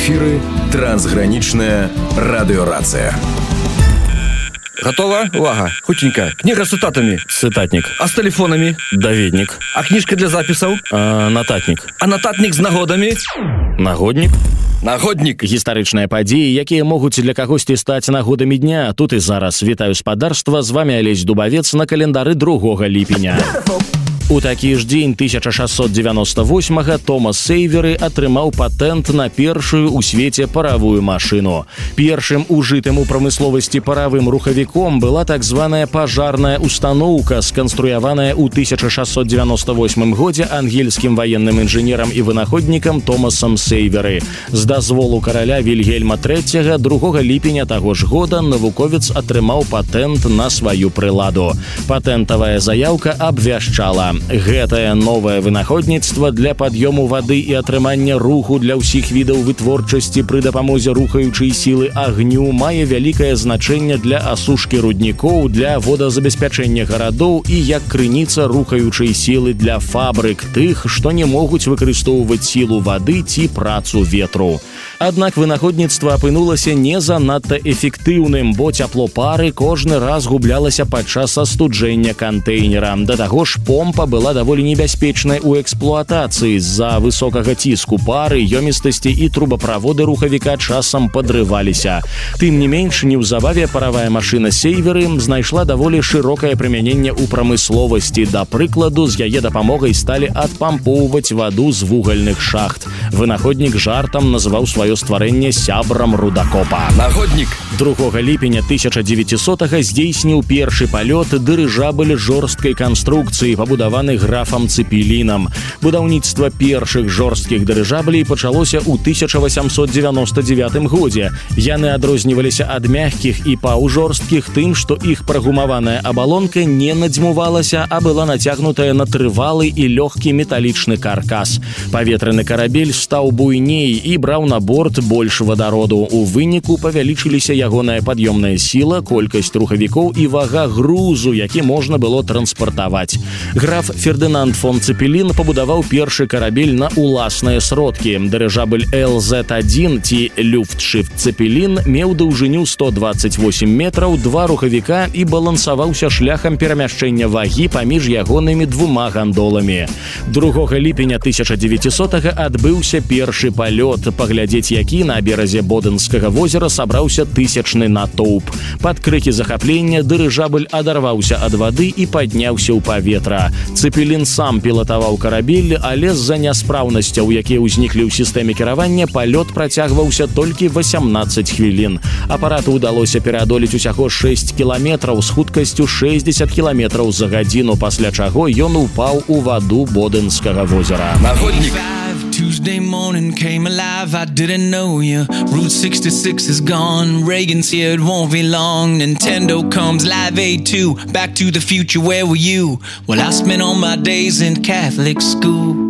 эфіры трансгранічная радыёрацыя. Готова? Увага, хутенька. Книга с цитатами. Цитатник. А с телефонами? Даведник. А книжка для записаў? Нататник. А нататник з нагодамі? Нагодник. Нагоднік. Гістарычныя падзеі, якія могуць для кагосьці стаць нагодамі дня. Тут і зараз. Вітаю спадарства, з вами Алесь Дубавец на календары 2 ліпеня. У такі ж дзень 1698-га Томас Сейверы атрымаў патэнт на першую ў свеце паравую машыну. Першым ужытым у прамысловасці паравым рухавіком была так званая пажарная устаноўка, сканструяваная ў 1698 годзе ангельскім ваенным інжынерам і вынаходнікам Томасам Сейверы. З дазволу караля Вільгельма III 2 ліпеня таго ж года навуковец атрымаў патэнт на сваю прыладу. Патэнтавая заяўка абвяшчала: гэтае новае вынаходніцтва для пад'ёму вады і атрымання руху для ўсіх відаў вытворчасці пры дапамозе рухаючай сілы агню мае вялікае значэнне для асушкі руднікоў, для водазабеспячэння гарадоў і як крыніца рухаючай сілы для фабрык, тых, што не могуць выкарыстоўваць сілу вады ці працу ветру. Аднак вынаходніцтва апынулася не занадта эфектыўным, бо цяпло пары кожны раз гублялася падчас астуджэння кантэйнера. Да таго ж помпа была даволі небяспечнай у эксплуатацыі. З-за высокага ціску пары, ёмістасці і трубаправоды рухавіка часам падрываліся. Тым не менш, неўзабаве паравая машына Сейверы знайшла даволі шырокае прымяненне ў прамысловасці. Да прыкладу, з яе дапамогай сталі адпампоўваць ваду з вугальных шахт. Вынаходнік жартам называў сваё стварэнне сябрам рудакопа. Нагоднік. 2 ліпеня 1900-га здзейсніў першы палёт дырыжабль жорсткай канструкцыі, пабудаваны графам Цепелінам. Будаўніцтва першых жорсткіх дырыжаблей пачалося ў 1899 годзе. Яны адрозніваліся ад мягкіх і паўжорсткіх тым, што іх прагумаваная абалонка не надзьмувалася, а была нацягнутая на трывалы і лёгкі металічны каркас. Паветраны карабель стаў буйней і браў на борт больш вадароду. У выніку павялічыліся ягоная пад'ёмная сіла, колькасць рухавікоў і вага грузу, які можна было транспартаваць. Граф Фердынанд фон Цепелін пабудаваў першы карабель на уласныя сродкі. Дырыжабль LZ-1 ці Люфтшифт Цепелін меў даўжыню 128 метраў, 2 рухавіка і балансаваўся шляхам перамяшчэння вагі паміж ягонымі 2 гандоламі. 2 ліпеня 1900-га адбыўся першы палёт, паглядзець які на беразе Боденскага возера сабраўся тысячны натоўп. Пад крыкі захаплення дырыжабль адарваўся ад вады і падняўся ў паветра. Цепелін сам пілатаваў карабель, але з-за няспраўнасцяў, якія ўзніклі ў сістэме кіравання, палёт працягваўся толькі 18 хвілін. Апарату ўдалося пераадолець усяго 6 кіламетраў з хуткасцю 60 кіламетраў за гадзіну, пасля чаго ён упаў у ваду Боденскага возера. Нагоднік. Tuesday morning came alive, I didn't know you. Route 66 is gone, Reagan's here, it won't be long. Nintendo comes, Live Aid 2, Back to the Future, where were you? Well, I spent all my days in Catholic school.